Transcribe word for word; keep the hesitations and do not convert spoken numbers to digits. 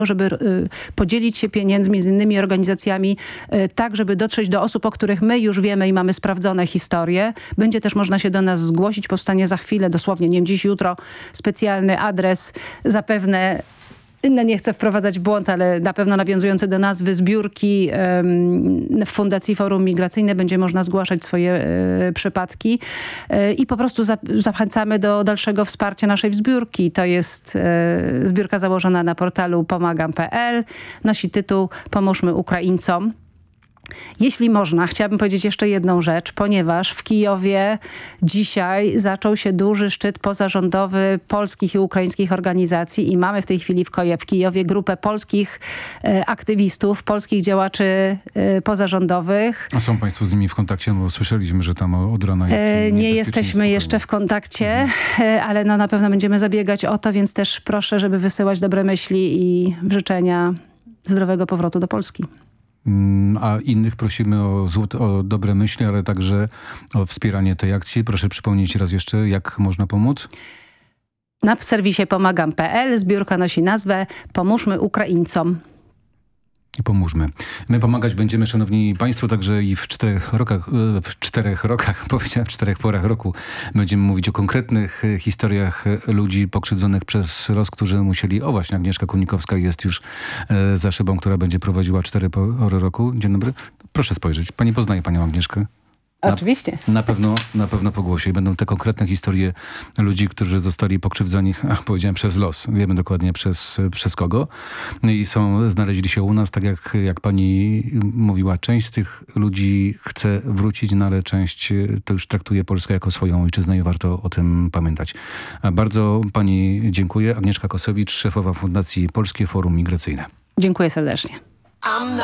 żeby y, podzielić się pieniędzmi z innymi organizacjami, y, tak, żeby dotrzeć do osób, o których my już wiemy i mamy sprawdzone historie. Będzie też można się do nas zgłosić. Powstanie za chwilę, dosłownie, nie wiem, dziś, jutro, specjalny adres, zapewne, no nie chcę wprowadzać w błąd, ale na pewno nawiązujący do nazwy zbiórki um, w Fundacji Forum Migracyjne będzie można zgłaszać swoje e, przypadki e, i po prostu za, zachęcamy do dalszego wsparcia naszej zbiórki. To jest e, zbiórka założona na portalu pomagam kropka p l. Nosi tytuł Pomóżmy Ukraińcom. Jeśli można, chciałabym powiedzieć jeszcze jedną rzecz, ponieważ w Kijowie dzisiaj zaczął się duży szczyt pozarządowy polskich i ukraińskich organizacji i mamy w tej chwili w, Koje, w Kijowie grupę polskich e, aktywistów, polskich działaczy e, pozarządowych. A są państwo z nimi w kontakcie? Bo słyszeliśmy, że tam od rana jest e, Nie jesteśmy jeszcze w kontakcie, mhm. e, ale no, na pewno będziemy zabiegać o to, więc też proszę, żeby wysyłać dobre myśli i życzenia zdrowego powrotu do Polski. A innych prosimy o, złot, o dobre myśli, ale także o wspieranie tej akcji. Proszę przypomnieć raz jeszcze, jak można pomóc? Na serwisie pomagam kropka p l zbiórka nosi nazwę Pomóżmy Ukraińcom. I pomóżmy. My pomagać będziemy, szanowni państwo, także i w czterech rokach, w czterech rokach, powiedziałem, w czterech porach roku będziemy mówić o konkretnych historiach ludzi pokrzywdzonych przez los, którzy musieli... O właśnie, Agnieszka Kunikowska jest już za szybą, która będzie prowadziła cztery pory roku. Dzień dobry. Proszę spojrzeć. Pani poznaje panią Agnieszkę? Oczywiście. Na, na pewno, na pewno po głosie. I będą te konkretne historie ludzi, którzy zostali pokrzywdzeni, ach, powiedziałem, przez los. Wiemy dokładnie przez, przez kogo. I są, znaleźli się u nas, tak jak, jak pani mówiła, część z tych ludzi chce wrócić, no ale część to już traktuje Polskę jako swoją ojczyznę i warto o tym pamiętać. A bardzo pani dziękuję. Agnieszka Kosowicz, szefowa Fundacji Polskie Forum Migracyjne. Dziękuję serdecznie.